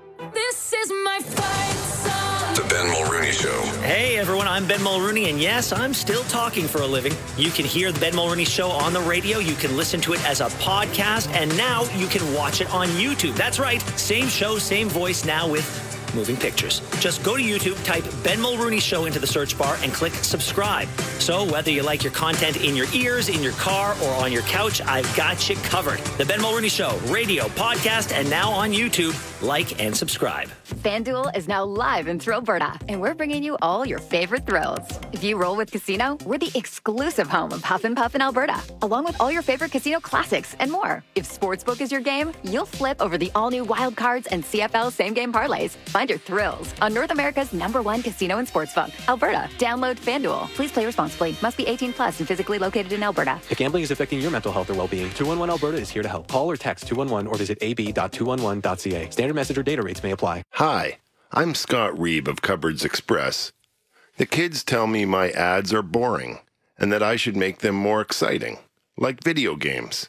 This is my fight song. The Ben Mulrooney Show. Hey everyone, I'm Ben Mulrooney, and yes, I'm still talking for a living. You can hear the Ben Mulrooney Show on the radio, you can listen to it as a podcast, and now you can watch it on YouTube. That's right, same show, same voice, now with moving pictures. Just go to YouTube, type Ben Mulrooney Show into the search bar, and click subscribe. So whether you like your content in your ears, in your car, or on your couch, I've got you covered. The Ben Mulrooney Show, radio, podcast, and now on YouTube. Like and subscribe. FanDuel is now live in Thrillberta, and we're bringing you all your favorite thrills. If you roll with Casino, we're the exclusive home of Huff and Puff in Alberta, along with all your favorite casino classics and more. If Sportsbook is your game, you'll flip over the all-new Wild Cards and C F L same-game parlays. Find your thrills on North America's number one casino and sportsbook, Alberta. Download FanDuel. Please play responsibly. Must be eighteen plus and physically located in Alberta. If gambling is affecting your mental health or well-being, two one one Alberta is here to help. Call or text two one one or visit a b dot two one one dot c a. Standard message or data rates may apply. Hi, I'm Scott Reeb of Cupboards Express. The kids tell me my ads are boring and that I should make them more exciting, like video games.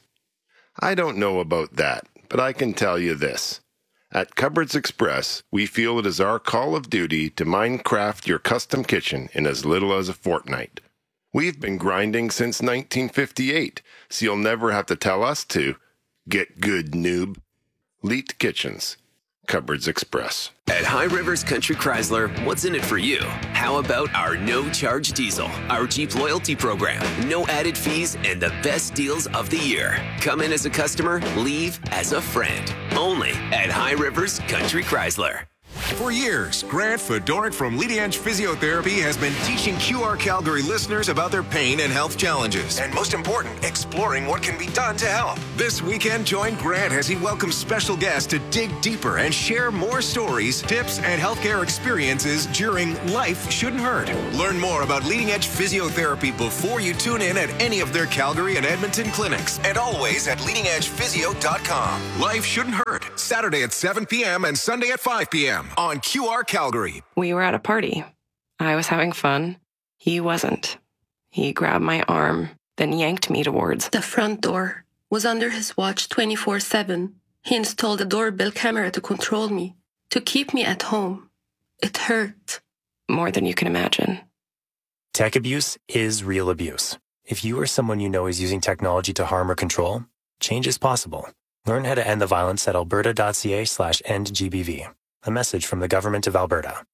I don't know about that, but I can tell you this. At Cupboards Express, we feel it is our call of duty to Minecraft your custom kitchen in as little as a fortnight. We've been grinding since nineteen fifty-eight, so you'll never have to tell us to. Get good, noob. Leet Kitchens. Cupboards Express. At High Rivers Country Chrysler, what's in it for you? How about our no-charge diesel, our Jeep loyalty program, no added fees, and the best deals of the year? Come in as a customer, leave as a friend. Only at High Rivers Country Chrysler. For years, Grant Fedorik from Leading Edge Physiotherapy has been teaching Q R Calgary listeners about their pain and health challenges. And most important, exploring what can be done to help. This weekend, join Grant as he welcomes special guests to dig deeper and share more stories, tips, and healthcare experiences during Life Shouldn't Hurt. Learn more about Leading Edge Physiotherapy before you tune in at any of their Calgary and Edmonton clinics. And always at leading edge physio dot com. Life Shouldn't Hurt, Saturday at seven p.m. and Sunday at five p.m. on Q R Calgary. We were at a party. I was having fun. He wasn't. He grabbed my arm, then yanked me towards the front door. Was under his watch twenty-four seven. He installed a doorbell camera to control me, to keep me at home. It hurt. More than you can imagine. Tech abuse is real abuse. If you or someone you know is using technology to harm or control, change is possible. Learn how to end the violence at alberta.ca slash end GBV. A message from the Government of Alberta.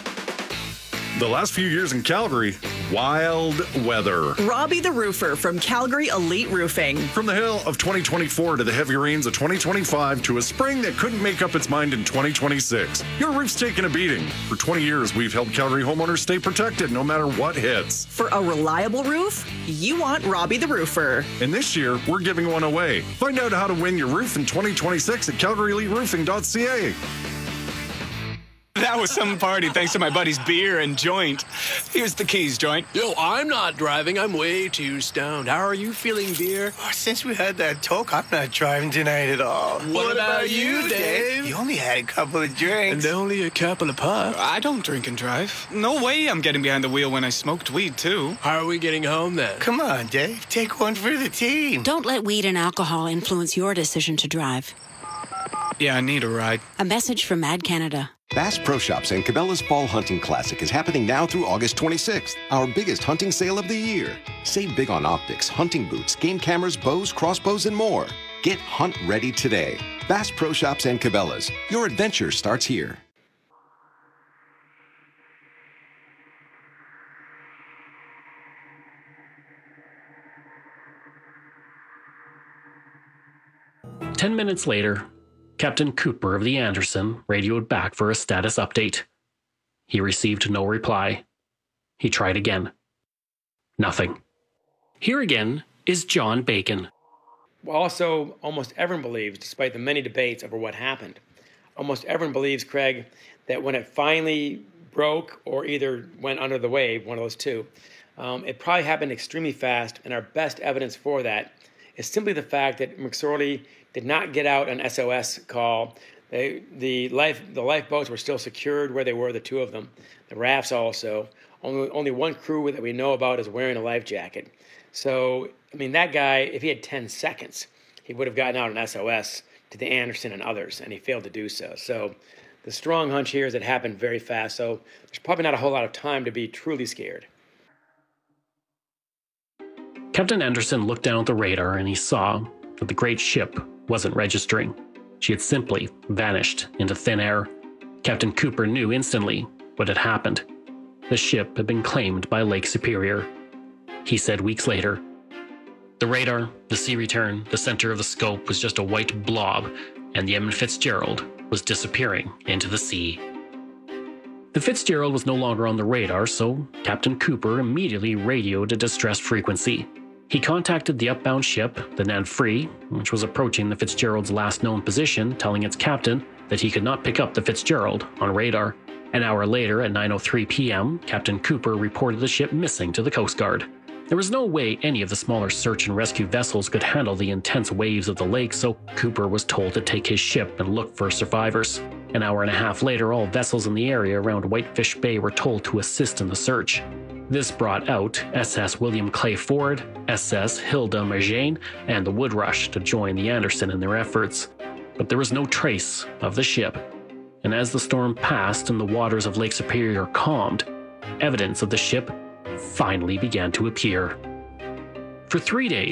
The last few years in Calgary, wild weather. Robbie the Roofer from Calgary Elite Roofing. From the hail of twenty twenty-four to the heavy rains of twenty twenty-five to a spring that couldn't make up its mind in twenty twenty-six. Your roof's taken a beating. For twenty years, we've helped Calgary homeowners stay protected no matter what hits. For a reliable roof, you want Robbie the Roofer. And this year, we're giving one away. Find out how to win your roof in twenty twenty-six at calgary elite roofing dot c a. That was some party thanks to my buddy's beer and joint. Here's the keys, joint. Yo, I'm not driving. I'm way too stoned. How are you feeling, beer? Oh, since we had that talk, I'm not driving tonight at all. What, what about, about you, Dave? You only had a couple of drinks. And only a couple of puffs. I don't drink and drive. No way I'm getting behind the wheel when I smoked weed, too. How are we getting home, then? Come on, Dave. Take one for the team. Don't let weed and alcohol influence your decision to drive. Yeah, I need a ride. A message from Mad Canada. Bass Pro Shops and Cabela's Fall Hunting Classic is happening now through August twenty-sixth, our biggest hunting sale of the year. Save big on optics, hunting boots, game cameras, bows, crossbows, and more. Get hunt ready today. Bass Pro Shops and Cabela's. Your adventure starts here. Ten minutes later, Captain Cooper of the Anderson radioed back for a status update. He received no reply. He tried again. Nothing. Here again is John Bacon. Well, also, almost everyone believes, despite the many debates over what happened, almost everyone believes, Craig, that when it finally broke or either went under the wave, one of those two, um, it probably happened extremely fast, and our best evidence for that is simply the fact that McSorley did not get out an S O S call. They, the life the lifeboats were still secured where they were, the two of them. The rafts also. Only only one crew that we know about is wearing a life jacket. So, I mean, that guy, if he had ten seconds, he would have gotten out an S O S to the Anderson and others, and he failed to do so. So the strong hunch here is it happened very fast, so there's probably not a whole lot of time to be truly scared. Captain Anderson looked down at the radar and he saw that the great ship wasn't registering. She had simply vanished into thin air. Captain Cooper knew instantly what had happened. The ship had been claimed by Lake Superior. He said weeks later, the radar, the sea return, the center of the scope was just a white blob, and the Edmund Fitzgerald was disappearing into the sea. The Fitzgerald was no longer on the radar, so Captain Cooper immediately radioed a distress frequency. He contacted the upbound ship, the Nan Free, which was approaching the Fitzgerald's last known position, telling its captain that he could not pick up the Fitzgerald on radar. An hour later, at nine oh three p.m., Captain Cooper reported the ship missing to the Coast Guard. There was no way any of the smaller search and rescue vessels could handle the intense waves of the lake, so Cooper was told to take his ship and look for survivors. An hour and a half later, all vessels in the area around Whitefish Bay were told to assist in the search. This brought out S S William Clay Ford, S S Hilda Marjane, and the Woodrush to join the Anderson in their efforts. But there was no trace of the ship. And as the storm passed and the waters of Lake Superior calmed, evidence of the ship finally began to appear. For three days,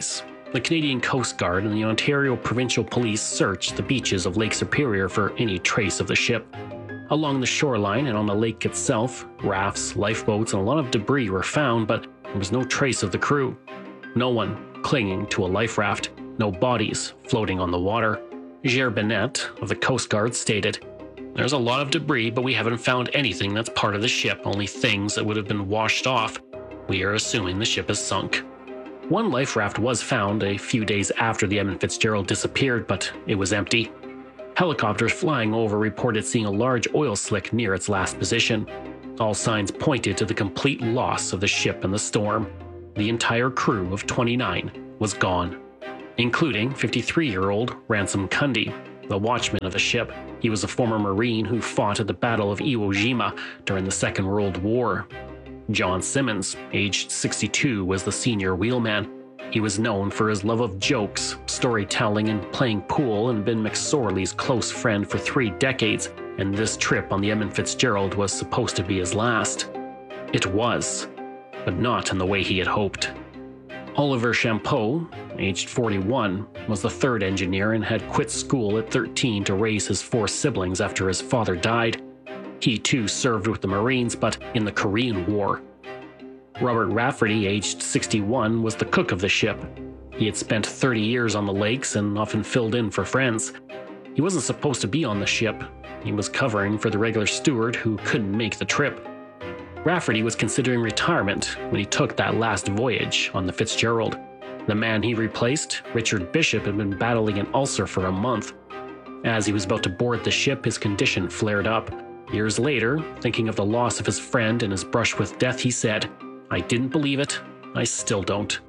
the Canadian Coast Guard and the Ontario Provincial Police searched the beaches of Lake Superior for any trace of the ship. Along the shoreline and on the lake itself, rafts, lifeboats, and a lot of debris were found, but there was no trace of the crew. No one clinging to a life raft, no bodies floating on the water. Ger Bennett of the Coast Guard stated, "There's a lot of debris, but we haven't found anything that's part of the ship, only things that would have been washed off. We are assuming the ship is sunk." One life raft was found a few days after the Edmund Fitzgerald disappeared, but it was empty. Helicopters flying over reported seeing a large oil slick near its last position. All signs pointed to the complete loss of the ship in the storm. The entire crew of twenty-nine was gone, including fifty-three-year-old Ransom Cundy, the watchman of the ship. He was a former Marine who fought at the Battle of Iwo Jima during the Second World War. John Simmons, aged sixty-two, was the senior wheelman. He was known for his love of jokes, storytelling, and playing pool, and been McSorley's close friend for three decades, and this trip on the Edmund Fitzgerald was supposed to be his last. It was, but not in the way he had hoped. Oliver Champeau, aged forty-one, was the third engineer and had quit school at thirteen to raise his four siblings after his father died. He too served with the Marines, but in the Korean War. Robert Rafferty, aged sixty-one, was the cook of the ship. He had spent thirty years on the lakes and often filled in for friends. He wasn't supposed to be on the ship. He was covering for the regular steward who couldn't make the trip. Rafferty was considering retirement when he took that last voyage on the Fitzgerald. The man he replaced, Richard Bishop, had been battling an ulcer for a month. As he was about to board the ship, his condition flared up. Years later, thinking of the loss of his friend and his brush with death, he said, "I didn't believe it. I still don't."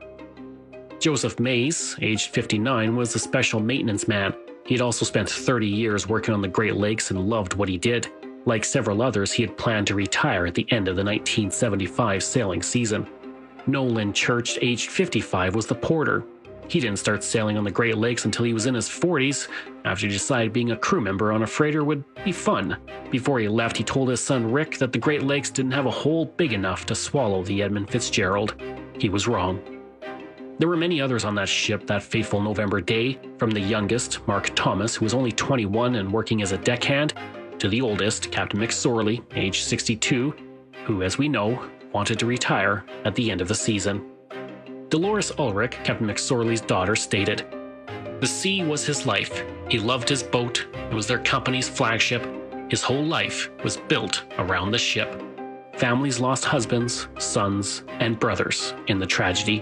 Joseph Mays, aged fifty-nine, was a special maintenance man. He had also spent thirty years working on the Great Lakes and loved what he did. Like several others, he had planned to retire at the end of the nineteen seventy-five sailing season. Nolan Church, aged fifty-five, was the porter. He didn't start sailing on the Great Lakes until he was in his forties, after he decided being a crew member on a freighter would be fun. Before he left, he told his son Rick that the Great Lakes didn't have a hole big enough to swallow the Edmund Fitzgerald. He was wrong. There were many others on that ship that fateful November day, from the youngest, Mark Thomas, who was only twenty-one and working as a deckhand, to the oldest, Captain McSorley, aged sixty-two, who, as we know, wanted to retire at the end of the season. Dolores Ulrich, Captain McSorley's daughter, stated, "The sea was his life. He loved his boat. It was their company's flagship. His whole life was built around the ship. Families lost husbands, sons, and brothers in the tragedy."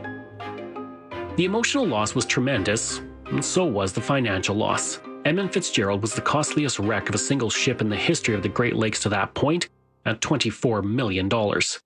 The emotional loss was tremendous, and so was the financial loss. Edmund Fitzgerald was the costliest wreck of a single ship in the history of the Great Lakes to that point, at twenty-four million dollars.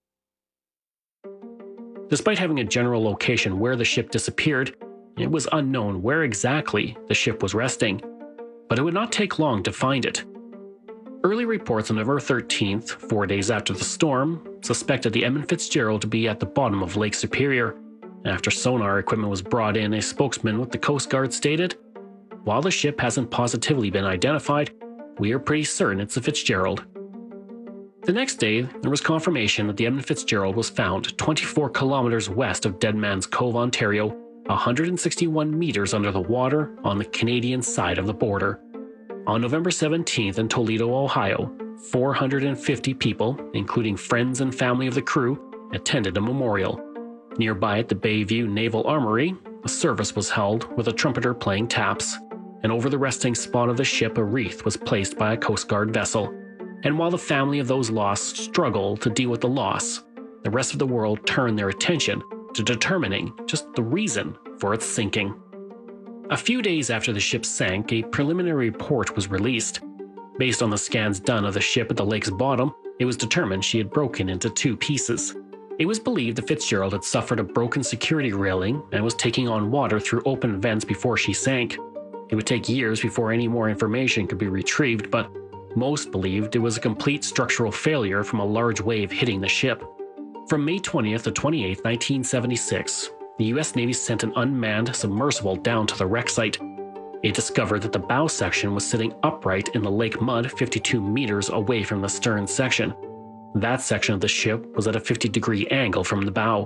Despite having a general location where the ship disappeared, it was unknown where exactly the ship was resting, but it would not take long to find it. Early reports on November thirteenth, four days after the storm, suspected the Edmund Fitzgerald to be at the bottom of Lake Superior. After sonar equipment was brought in, a spokesman with the Coast Guard stated, "While the ship hasn't positively been identified, we are pretty certain it's the Fitzgerald." The next day, there was confirmation that the Edmund Fitzgerald was found twenty-four kilometers west of Dead Man's Cove, Ontario, one hundred sixty-one meters under the water on the Canadian side of the border. On November seventeenth in Toledo, Ohio, four hundred fifty people, including friends and family of the crew, attended a memorial. Nearby at the Bayview Naval Armory, a service was held with a trumpeter playing taps, and over the resting spot of the ship a wreath was placed by a Coast Guard vessel. And while the family of those lost struggled to deal with the loss, the rest of the world turned their attention to determining just the reason for its sinking. A few days after the ship sank, a preliminary report was released. Based on the scans done of the ship at the lake's bottom, it was determined she had broken into two pieces. It was believed the Fitzgerald had suffered a broken security railing and was taking on water through open vents before she sank. It would take years before any more information could be retrieved, but most believed it was a complete structural failure from a large wave hitting the ship. From May twentieth to twenty-eighth, nineteen seventy-six, the U S Navy sent an unmanned submersible down to the wreck site. It discovered that the bow section was sitting upright in the lake mud fifty-two meters away from the stern section. That section of the ship was at a fifty degree angle from the bow.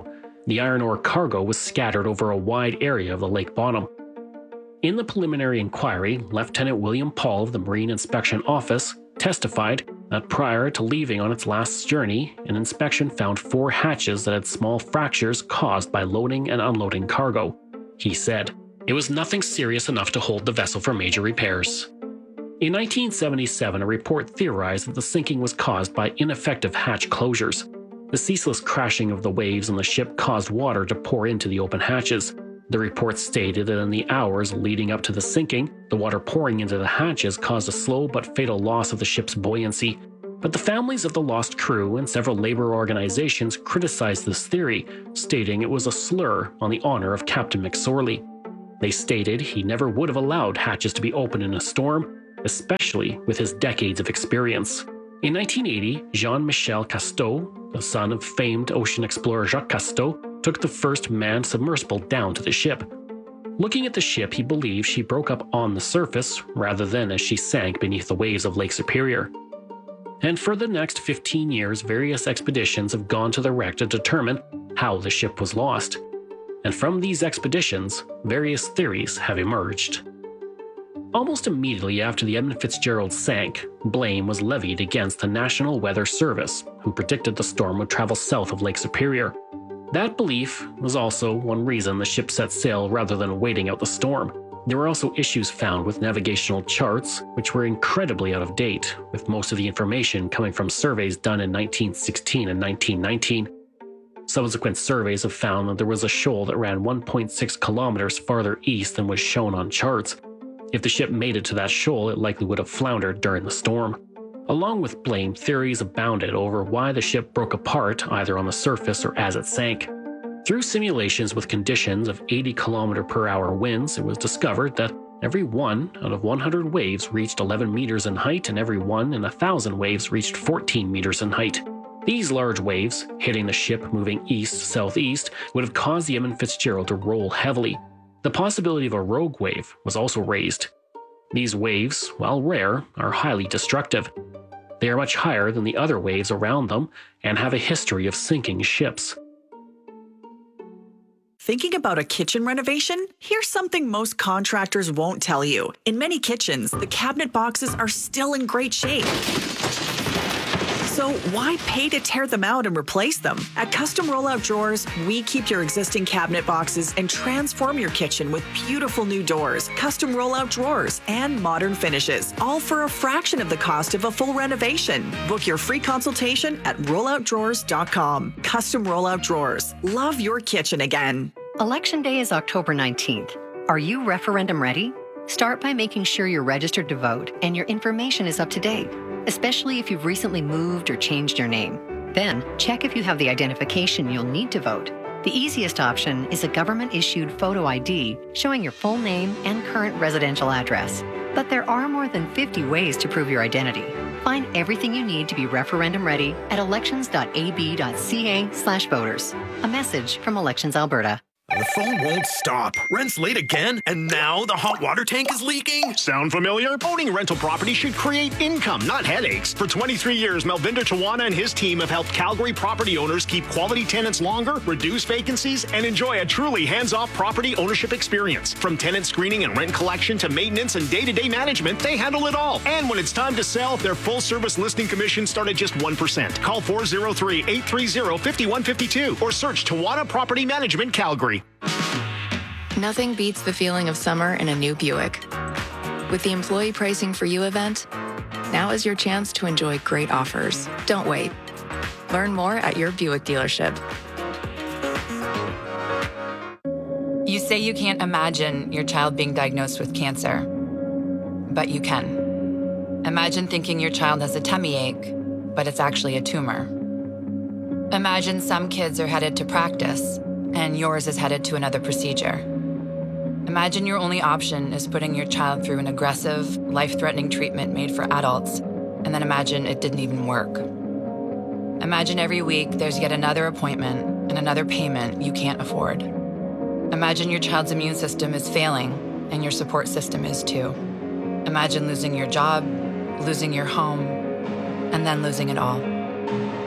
The iron ore cargo was scattered over a wide area of the lake bottom. In the preliminary inquiry, Lieutenant William Paul of the Marine Inspection Office testified that prior to leaving on its last journey, an inspection found four hatches that had small fractures caused by loading and unloading cargo. He said, "It was nothing serious enough to hold the vessel for major repairs." In nineteen seventy-seven, a report theorized that the sinking was caused by ineffective hatch closures. The ceaseless crashing of the waves on the ship caused water to pour into the open hatches. The report stated that in the hours leading up to the sinking, the water pouring into the hatches caused a slow but fatal loss of the ship's buoyancy. But the families of the lost crew and several labor organizations criticized this theory, stating it was a slur on the honor of Captain McSorley. They stated he never would have allowed hatches to be opened in a storm, especially with his decades of experience. In nineteen eighty, Jean-Michel Cousteau, the son of famed ocean explorer Jacques Cousteau, took the first manned submersible down to the ship. Looking at the ship, he believed she broke up on the surface rather than as she sank beneath the waves of Lake Superior. And for the next fifteen years, various expeditions have gone to the wreck to determine how the ship was lost. And from these expeditions, various theories have emerged. Almost immediately after the Edmund Fitzgerald sank, blame was levied against the National Weather Service, who predicted the storm would travel south of Lake Superior. That belief was also one reason the ship set sail rather than waiting out the storm. There were also issues found with navigational charts, which were incredibly out of date, with most of the information coming from surveys done in nineteen sixteen and nineteen nineteen. Subsequent surveys have found that there was a shoal that ran one point six kilometers farther east than was shown on charts. If the ship made it to that shoal, it likely would have floundered during the storm. Along with blame, theories abounded over why the ship broke apart either on the surface or as it sank. Through simulations with conditions of eighty kilometer per hour winds, it was discovered that every one out of one hundred waves reached eleven meters in height and every one in one thousand waves reached fourteen meters in height. These large waves, hitting the ship moving east-southeast, would have caused the Edmund Fitzgerald to roll heavily. The possibility of a rogue wave was also raised. These waves, while rare, are highly destructive. They are much higher than the other waves around them and have a history of sinking ships. Thinking about a kitchen renovation? Here's something most contractors won't tell you. In many kitchens, the cabinet boxes are still in great shape. So why pay to tear them out and replace them? At Custom Rollout Drawers, we keep your existing cabinet boxes and transform your kitchen with beautiful new doors, custom rollout drawers, and modern finishes, all for a fraction of the cost of a full renovation. Book your free consultation at rollout drawers dot com. Custom Rollout Drawers. Love your kitchen again. Election Day is October nineteenth. Are you referendum ready? Start by making sure you're registered to vote and your information is up to date, especially if you've recently moved or changed your name. Then, check if you have the identification you'll need to vote. The easiest option is a government-issued photo I D showing your full name and current residential address. But there are more than fifty ways to prove your identity. Find everything you need to be referendum ready at elections dot a b dot c a slash voters. A message from Elections Alberta. The phone won't stop. Rent's late again, and now the hot water tank is leaking? Sound familiar? Owning rental property should create income, not headaches. For twenty-three years, Melvinder Tawana and his team have helped Calgary property owners keep quality tenants longer, reduce vacancies, and enjoy a truly hands-off property ownership experience. From tenant screening and rent collection to maintenance and day-to-day management, they handle it all. And when it's time to sell, their full-service listing commission start at just one percent. Call four oh three, eight three oh, five one five two or search Tawana Property Management Calgary. Nothing beats the feeling of summer in a new Buick. With the Employee Pricing for You event, now is your chance to enjoy great offers. Don't wait. Learn more at your Buick dealership. You say you can't imagine your child being diagnosed with cancer, but you can. Imagine thinking your child has a tummy ache, but it's actually a tumor. Imagine some kids are headed to practice, and yours is headed to another procedure. Imagine your only option is putting your child through an aggressive, life-threatening treatment made for adults, and then imagine it didn't even work. Imagine every week there's yet another appointment and another payment you can't afford. Imagine your child's immune system is failing, and your support system is too. Imagine losing your job, losing your home, and then losing it all.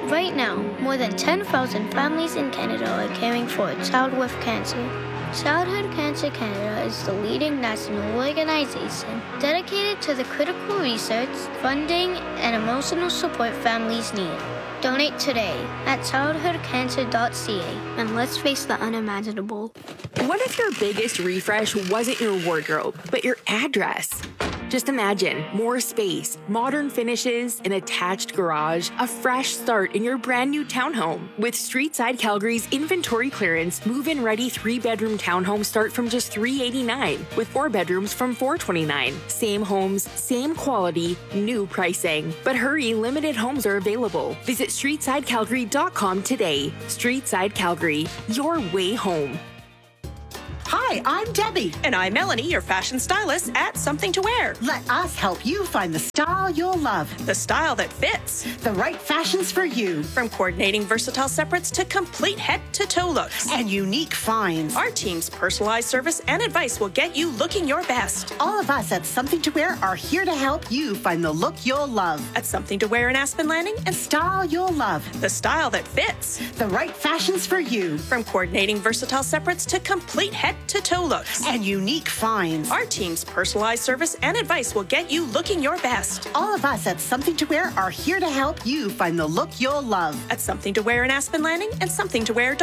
Right now, more than ten thousand families in Canada are caring for a child with cancer. Childhood Cancer Canada is the leading national organization dedicated to the critical research, funding, and emotional support families need. Donate today at childhood cancer dot c a and let's face the unimaginable. What if your biggest refresh wasn't your wardrobe, but your address? Just imagine more space, modern finishes, an attached garage, a fresh start in your brand new townhome. With Streetside Calgary's inventory clearance, move-in ready three-bedroom townhomes start from just three hundred eighty-nine dollars, with four bedrooms from four hundred twenty-nine dollars. Same homes, same quality, new pricing. But hurry, limited homes are available. Visit streetside calgary dot com today. Streetside Calgary, your way home. Hi, I'm Debbie. And I'm Melanie, your fashion stylist at Something to Wear. Let us help you find the style you'll love. The style that fits. The right fashions for you. From coordinating versatile separates to complete head-to-toe looks. And unique finds. Our team's personalized service and advice will get you looking your best. All of us at Something to Wear are here to help you find the look you'll love. At Something to Wear in Aspen Landing. And style you'll love. The style that fits. The right fashions for you. From coordinating versatile separates to complete head to toe looks. And unique finds. Our team's personalized service and advice will get you looking your best. All of us at Something to Wear are here to help you find the look you'll love. At Something to Wear in Aspen Landing and something to wear dot com.